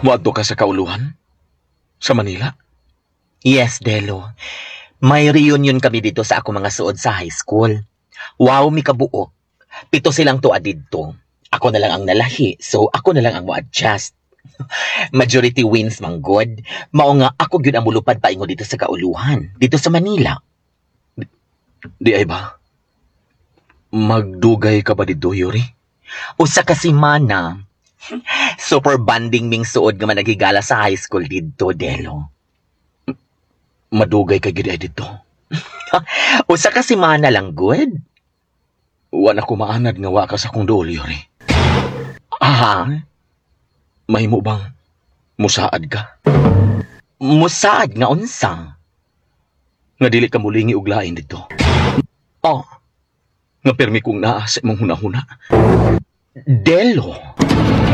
Muadto ka sa kauluhan? Sa Manila? Yes, Delo. May reunion kami dito sa ako mga suod sa high school. Wow, mi kabuok. 7 silang tuwa dito. Ako na lang ang nalahi, so ako na lang ang mo-adjust. Majority wins, manggod. Mao nga ako gyud ang mulupad paingo dito sa kauluhan, dito sa Manila. Di ay ba? Magdugay ka ba dito, Yuri? Usa ka semana. Super banding ming suod nga man naghigala sa high school dito, Delo. Madugay ka gid ay dito. Usa ka semana lang, good? Wala ko maanad nga wa ka sa kong dool, Yuri. Aha, Mahimo bang musaad ka? musaad nga unsa? Nga dili ka mulingi og lain dito. Oh, Nga permi kong naa sa imong hunahuna. Delo.